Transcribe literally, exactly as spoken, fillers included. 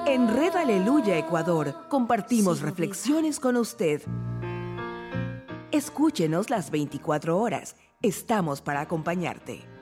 En Red Aleluya Ecuador compartimos reflexiones con usted. Escúchenos las veinticuatro horas. Estamos para acompañarte.